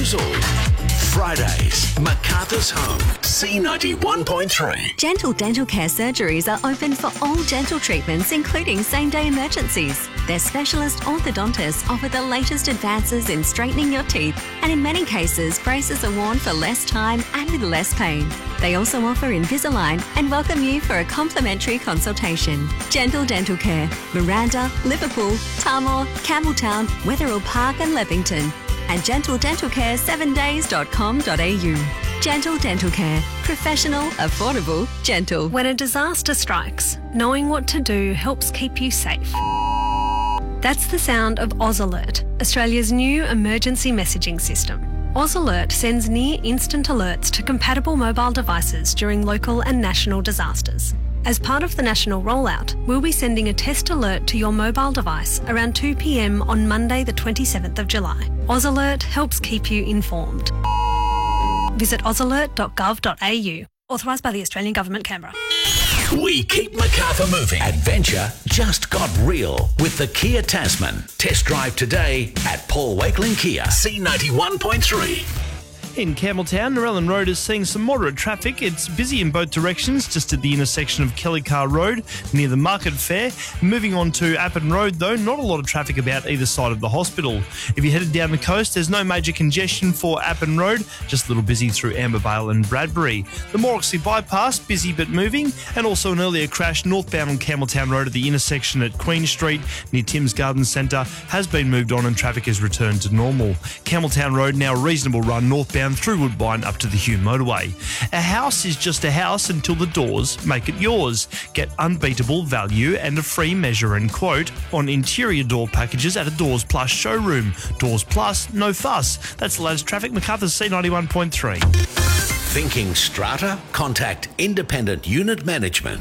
Who's All? Fridays, MacArthur's Home, C91.3. Gentle Dental Care surgeries are open for all dental treatments, including same-day emergencies. Their specialist orthodontists offer the latest advances in straightening your teeth, and in many cases, braces are worn for less time and with less pain. They also offer Invisalign and welcome you for a complimentary consultation. Gentle Dental Care, Miranda, Liverpool, Tamworth, Campbelltown, Wetherill Park and Leppington. And gentledentalcare7days.com.au. Gentle Dental Care. Professional, affordable, gentle. When a disaster strikes, knowing what to do helps keep you safe. That's the sound of Oz Alert, Australia's new emergency messaging system. Oz Alert sends near instant alerts to compatible mobile devices during local and national disasters. As part of the national rollout, we'll be sending a test alert to your mobile device around 2 p.m. on Monday the 27th of July. Oz Alert helps keep you informed. Visit ozalert.gov.au. Authorised by the Australian Government, Canberra. We keep MacArthur moving. Adventure just got real with the Kia Tasman. Test drive today at Paul Wakelin Kia, C91.3. In Campbelltown, Narellan Road is seeing some moderate traffic. It's busy in both directions, just at the intersection of Kellycar Road near the Market Fair. Moving on to Appin Road, though, not a lot of traffic about either side of the hospital. If you're headed down the coast, there's no major congestion for Appin Road, just a little busy through Ambervale and Bradbury. The Morrissey Bypass, busy but moving, and also an earlier crash northbound on Campbelltown Road at the intersection at Queen Street near Tim's Garden Centre has been moved on and traffic has returned to normal. Campbelltown Road now a reasonable run northbound through Woodbine up to the Hume motorway. A house is just a house until the doors make it yours. Get unbeatable value and a free measure and quote on interior door packages at a Doors Plus showroom. Doors Plus, no fuss. That's the latest traffic. MacArthur's C91.3. Thinking strata? Contact Independent Unit Management.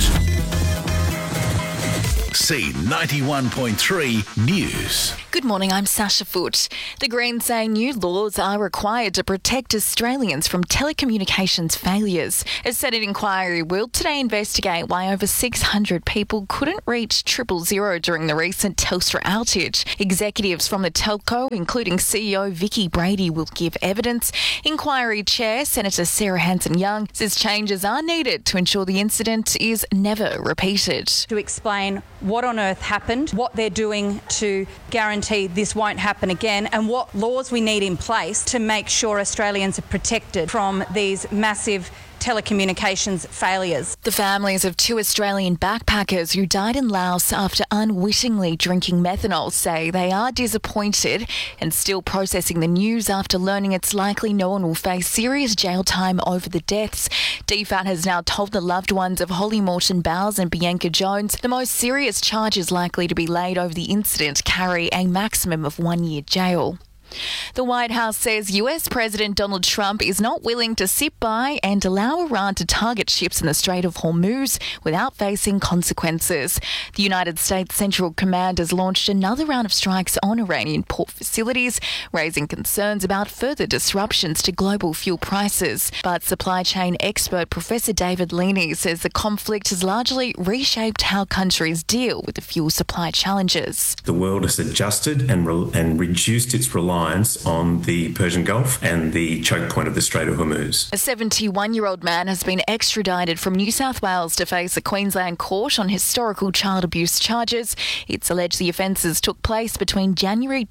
C91.3 News. Good morning, I'm Sasha Foote. The Greens say new laws are required to protect Australians from telecommunications failures. A Senate inquiry will today investigate why over 600 people couldn't reach 000 during the recent Telstra outage. Executives from the telco, including CEO Vicky Brady, will give evidence. Inquiry Chair Senator Sarah Hanson-Young says changes are needed to ensure the incident is never repeated. To explain what on earth happened, what they're doing to guarantee this won't happen again, and what laws we need in place to make sure Australians are protected from these massive telecommunications failures. The families of 2 Australian backpackers who died in Laos after unwittingly drinking methanol say they are disappointed and still processing the news after learning it's likely no one will face serious jail time over the deaths. DFAT has now told the loved ones of Holly Morton Bowles and Bianca Jones the most serious charges likely to be laid over the incident carry a maximum of 1 year jail. The White House says US President Donald Trump is not willing to sit by and allow Iran to target ships in the Strait of Hormuz without facing consequences. The United States Central Command has launched another round of strikes on Iranian port facilities, raising concerns about further disruptions to global fuel prices. But supply chain expert Professor David Leaney says the conflict has largely reshaped how countries deal with the fuel supply challenges. The world has adjusted and reduced its reliance on the Persian Gulf and the choke point of the Strait of Hormuz. A 71-year-old man has been extradited from New South Wales to face a Queensland court on historical child abuse charges. It's alleged the offences took place between January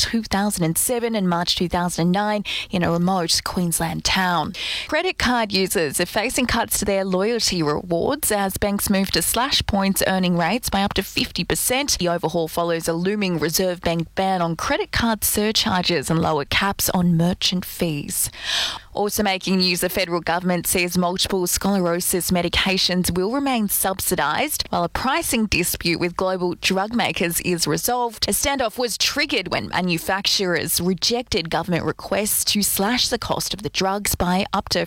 2007 and March 2009 in a remote Queensland town. Credit card users are facing cuts to their loyalty rewards as banks move to slash points earning rates by up to 50%. The overhaul follows a looming Reserve Bank ban on credit card surcharges and lower caps on merchant fees. Also making news, the federal government says multiple sclerosis medications will remain subsidised while a pricing dispute with global drug makers is resolved. A standoff was triggered when manufacturers rejected government requests to slash the cost of the drugs by up to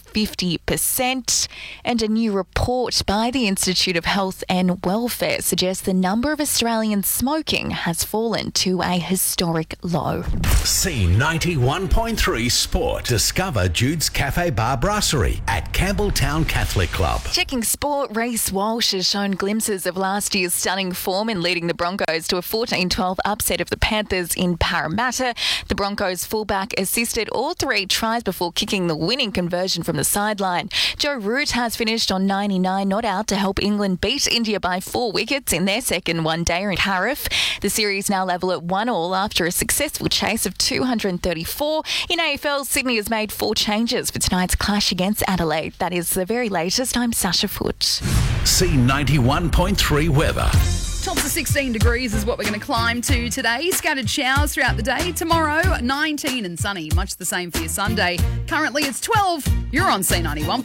50%. And a new report by the Institute of Health and Welfare suggests the number of Australians smoking has fallen to a historic low. C9 C91.3 Sport. Discover Jude's Cafe Bar Brasserie at Campbelltown Catholic Club. Checking sport, Reece Walsh has shown glimpses of last year's stunning form in leading the Broncos to a 14-12 upset of the Panthers in Parramatta. The Broncos fullback assisted all 3 tries before kicking the winning conversion from the sideline. Joe Root has finished on 99 not out to help England beat India by 4 wickets in their second one-dayer in Cardiff. The series now level at 1-1 after a successful chase of 234. In AFL, Sydney has made 4 changes for tonight's clash against Adelaide. That is the very latest. I'm Sasha Foote. C91.3 weather. Tops of 16 degrees is what we're going to climb to today. Scattered showers throughout the day. Tomorrow, 19 and sunny. Much the same for your Sunday. Currently, it's 12. You're on C91.